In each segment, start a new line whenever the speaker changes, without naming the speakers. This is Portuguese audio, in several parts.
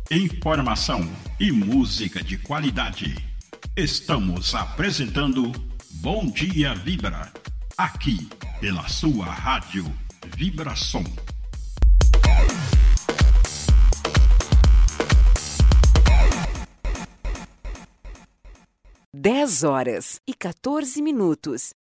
Informação e música de qualidade. Estamos apresentando Bom Dia Vibra, aqui pela sua rádio Vibração.
Dez horas e 14 minutos.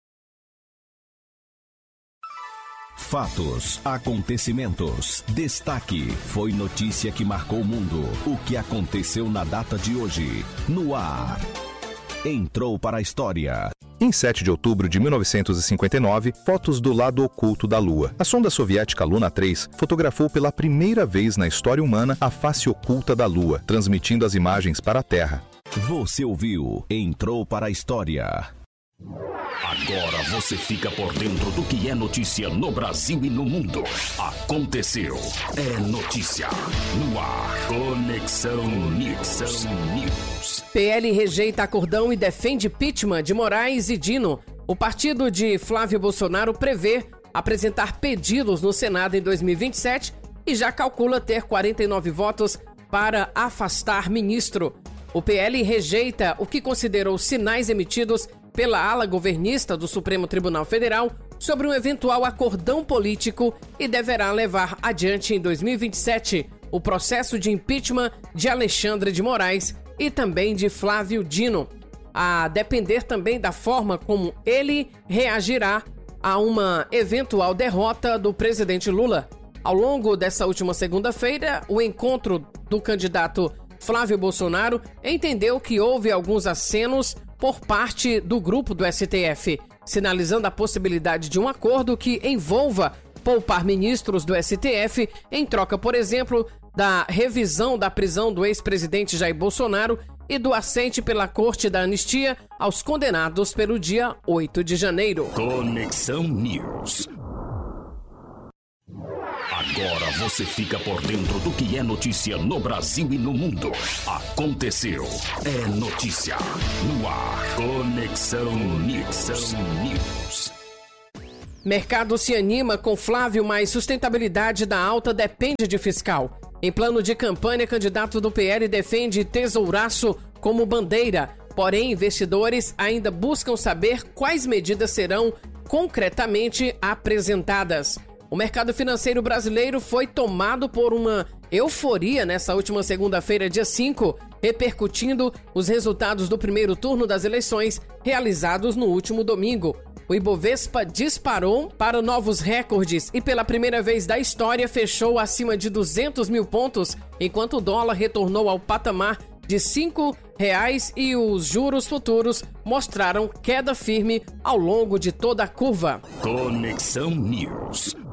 Fatos, acontecimentos, destaque, foi notícia que marcou o mundo. O que aconteceu na data de hoje, no ar. Entrou para a história.
Em 7 de outubro de 1959, fotos do lado oculto da Lua. A sonda soviética Luna 3 fotografou pela primeira vez na história humana a face oculta da Lua, transmitindo as imagens para a Terra.
Você ouviu? Entrou para a história. Agora você fica por dentro do que é notícia no Brasil e no mundo. Aconteceu. É notícia. No ar. Conexão News.
PL rejeita acordão e defende impeachment de Moraes e Dino. O partido de Flávio Bolsonaro prevê apresentar pedidos no Senado em 2027 e já calcula ter 49 votos para afastar ministro. O PL rejeita o que considerou sinais emitidos pela ala governista do Supremo Tribunal Federal sobre um eventual acordão político e deverá levar adiante em 2027 o processo de impeachment de Alexandre de Moraes e também de Flávio Dino, a depender também da forma como ele reagirá a uma eventual derrota do presidente Lula. Ao longo dessa última segunda-feira, o encontro do candidato Flávio Bolsonaro entendeu que houve alguns acenos por parte do grupo do STF, sinalizando a possibilidade de um acordo que envolva poupar ministros do STF em troca, por exemplo, da revisão da prisão do ex-presidente Jair Bolsonaro e do assente pela Corte da Anistia aos condenados pelo dia 8 de janeiro.
Conexão News. Agora você fica por dentro do que é notícia no Brasil e no mundo. Aconteceu. É notícia. No ar. Conexão News.
Mercado se anima com Flávio, mas sustentabilidade da alta depende de fiscal. Em plano de campanha, candidato do PL defende tesouraço como bandeira. Porém, investidores ainda buscam saber quais medidas serão concretamente apresentadas. O mercado financeiro brasileiro foi tomado por uma euforia nessa última segunda-feira, dia 5, repercutindo os resultados do primeiro turno das eleições realizados no último domingo. O Ibovespa disparou para novos recordes e pela primeira vez da história fechou acima de 200 mil pontos, enquanto o dólar retornou ao patamar de R$5 e os juros futuros mostraram queda firme ao longo de toda a curva.
Conexão News.